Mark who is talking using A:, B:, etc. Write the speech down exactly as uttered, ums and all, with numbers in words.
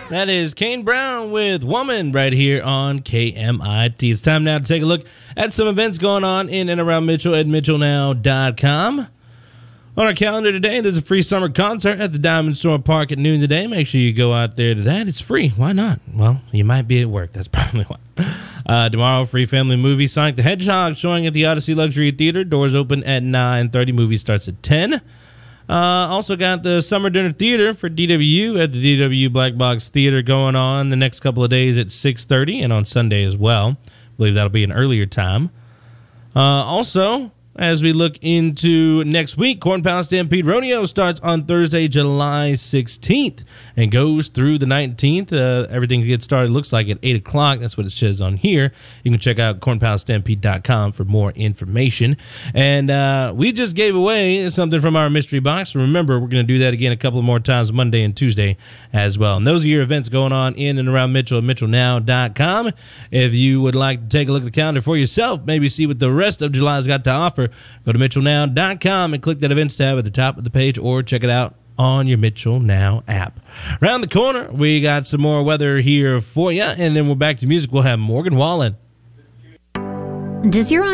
A: That is Kane Brown with Woman right here on K M I T. It's time now to take a look at some events going on in and around Mitchell at mitchell now dot com. On our calendar today, there's a free summer concert at the Diamond Storm Park at noon today. Make sure you go out there to that. It's free. Why not? Well, you might be at work. That's probably why. Uh, tomorrow, free family movie Sonic the Hedgehog showing at the Odyssey Luxury Theater. Doors open at nine thirty. Movie starts at ten. Uh, also got the Summer Dinner Theater for D W U at the D W Black Box Theater going on the next couple of days at six thirty and on Sunday as well. I believe that'll be an earlier time. Uh, also, as we look into next week, Corn Pound Stampede Rodeo starts on Thursday, July sixteenth and goes through the nineteenth. Uh, everything gets started, looks like, at eight o'clock. That's what it says on here. You can check out corn pound stampede dot com for more information. And uh, we just gave away something from our mystery box. Remember, we're going to do that again a couple more times Monday and Tuesday as well. And those are your events going on in and around Mitchell at mitchell now dot com. If you would like to take a look at the calendar for yourself, maybe see what the rest of July's got to offer, go to mitchell now dot com and click that events tab at the top of the page, or check it out on your Mitchell Now app. Around the corner, we got some more weather here for you, and then we're back to music. We'll have Morgan Wallen.
B: Does your